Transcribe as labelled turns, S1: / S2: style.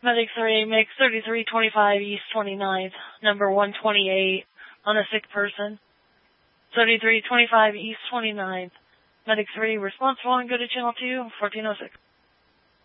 S1: Medic 3, mix 3325 East 29th, number 128, on a sick person. 3325 East 29th. Medic 3, responsible and good at channel 2, 1406.